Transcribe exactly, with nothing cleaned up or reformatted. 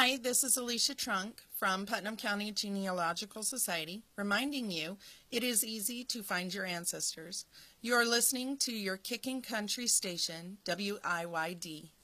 Hi, this is Alicia Trunk from Putnam County Genealogical Society, reminding you it is easy to find your ancestors. You are listening to your Kicking Country station, W I Y D.